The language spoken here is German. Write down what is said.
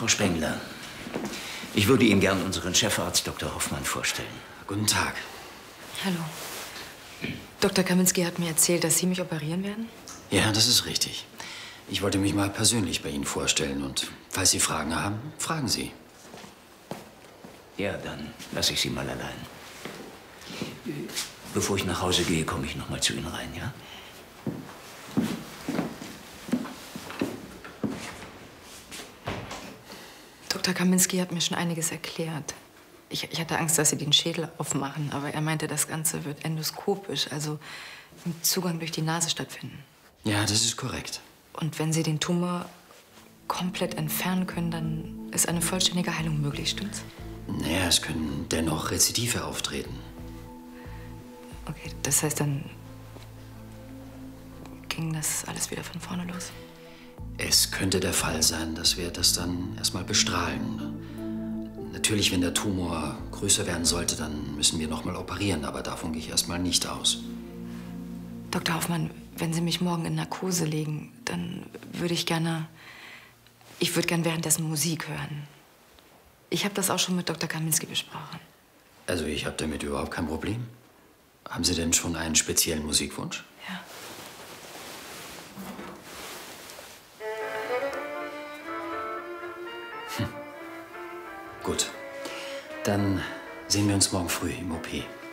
Frau Spengler, ich würde Ihnen gern unseren Chefarzt Dr. Hoffmann vorstellen. Guten Tag. Hallo. Dr. Kaminski hat mir erzählt, dass Sie mich operieren werden? Ja, das ist richtig. Ich wollte mich mal persönlich bei Ihnen vorstellen. Und falls Sie Fragen haben, fragen Sie. Ja, dann lasse ich Sie mal allein. Bevor ich nach Hause gehe, komme ich noch mal zu Ihnen rein, ja? Dr. Kaminski hat mir schon einiges erklärt. Ich hatte Angst, dass Sie den Schädel aufmachen, aber er meinte, das Ganze wird endoskopisch, also mit Zugang durch die Nase stattfinden. Ja, das ist korrekt. Und wenn Sie den Tumor komplett entfernen können, dann ist eine vollständige Heilung möglich, stimmt's? Naja, es können dennoch Rezidive auftreten. Okay, das heißt, dann ging das alles wieder von vorne los? Es könnte der Fall sein, dass wir das dann erstmal bestrahlen. Natürlich, wenn der Tumor größer werden sollte, dann müssen wir noch mal operieren, aber davon gehe ich erstmal nicht aus. Dr. Hoffmann, wenn Sie mich morgen in Narkose legen, dann würde ich gerne währenddessen Musik hören. Ich habe das auch schon mit Dr. Kaminski besprochen. Also ich habe damit überhaupt kein Problem. Haben Sie denn schon einen speziellen Musikwunsch? Ja. Gut. Dann sehen wir uns morgen früh im OP.